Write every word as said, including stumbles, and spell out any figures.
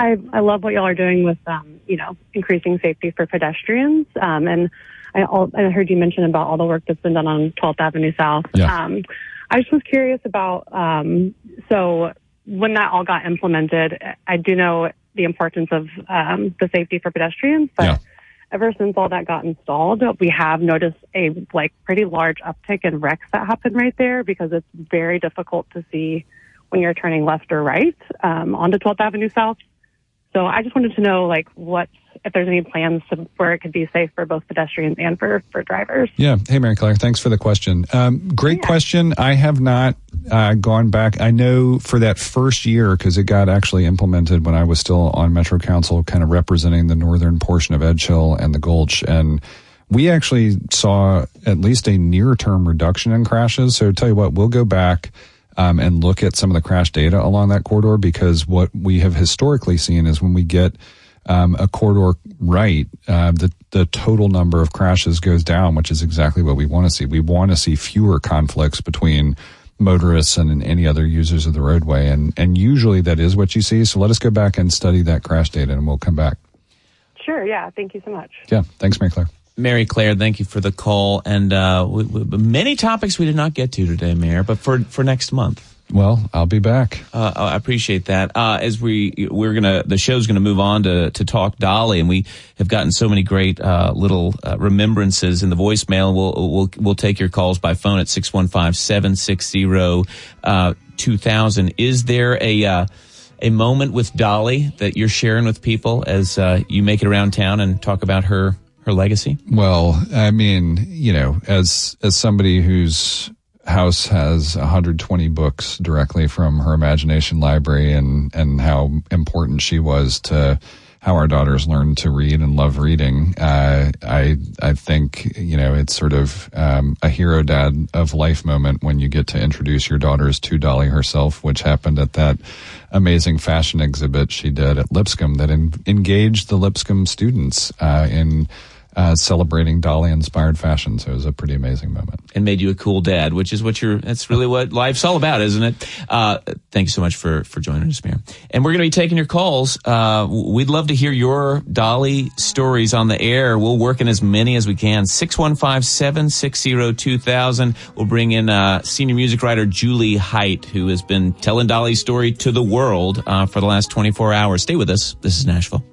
I, I love what y'all are doing with, um, you know, increasing safety for pedestrians. Um, and I, all, I heard you mention about all the work that's been done on twelfth Avenue South. Yeah. Um, I just was curious about, um, so when that all got implemented, I do know the importance of um, the safety for pedestrians, but Yeah. ever since all that got installed, we have noticed a like pretty large uptick in wrecks that happen right there because it's very difficult to see when you're turning left or right um, onto twelfth Avenue South. So I just wanted to know, like, what if there's any plans to, where it could be safe for both pedestrians and for, for drivers. Yeah. Hey, Mary Claire, thanks for the question. Um, great yeah. question. I have not uh, gone back. I know for that first year, because it got actually implemented when I was still on Metro Council, kind of representing the northern portion of Edge Hill and the Gulch. And we actually saw at least a near-term reduction in crashes. So tell you what, we'll go back Um, and look at some of the crash data along that corridor, because what we have historically seen is when we get um, a corridor right, uh, the, the total number of crashes goes down, which is exactly what we want to see. We want to see fewer conflicts between motorists and any other users of the roadway, and, and usually that is what you see. So let us go back and study that crash data, and we'll come back. Sure, yeah. Thank you so much. Yeah, thanks, Mary Claire. Mary Claire, thank you for the call. And uh, we, we, many topics we did not get to today, Mayor, but for, for next month. Well, I'll be back. Uh, I appreciate that. Uh, as we, we're gonna, the show's gonna move on to, to talk Dolly, and we have gotten so many great, uh, little, uh, remembrances in the voicemail. We'll, we'll, we'll take your calls by phone at six one five, seven six zero, uh, two thousand. Is there a, uh, a moment with Dolly that you're sharing with people as, uh, you make it around town and talk about her, her legacy? Well, I mean, you know, as, as somebody whose house has one hundred twenty books directly from her imagination library, and, and how important she was to how our daughters learned to read and love reading. Uh, I, I think, you know, it's sort of, um, a hero dad of life moment when you get to introduce your daughters to Dolly herself, which happened at that amazing fashion exhibit she did at Lipscomb that en- engaged the Lipscomb students, uh, in, Uh, celebrating Dolly-inspired fashion. So it was a pretty amazing moment. And made you a cool dad, which is what you're, that's really what life's all about, isn't it? Uh, thank you so much for, for joining us, Mayor. And we're going to be taking your calls. Uh, we'd love to hear your Dolly stories on the air. We'll work in as many as we can. six one five, seven six zero, two thousand. We'll bring in, uh, senior music writer Julie Height, who has been telling Dolly's story to the world, uh, for the last twenty-four hours. Stay with us. This is Nashville.